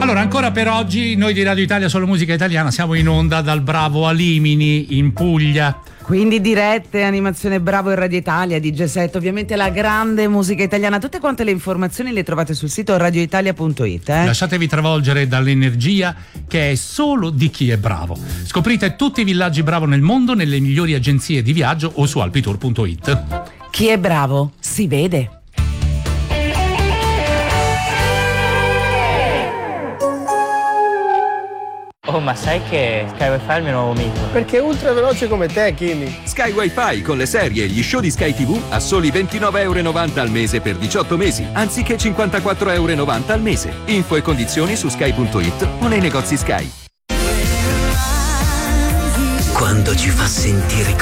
Allora, ancora per oggi, noi di Radio Italia Solo Musica Italiana siamo in onda dal Bravo a Limini, in Puglia. Quindi dirette, animazione Bravo in Radio Italia, DJ Set, ovviamente la grande musica italiana. Tutte quante le informazioni le trovate sul sito radioitalia.it. Lasciatevi travolgere dall'energia che è solo di chi è bravo. Scoprite tutti i villaggi bravo nel mondo nelle migliori agenzie di viaggio o su alpitour.it. Chi è bravo si vede. Oh, ma sai che Sky Wi-Fi è il mio nuovo mito? Perché è ultra veloce come te, Kimi. Sky Wi-Fi con le serie e gli show di Sky TV a soli €29,90 al mese per 18 mesi, anziché €54,90 al mese. Info e condizioni su sky.it o nei negozi Sky. Quando ci fa sentire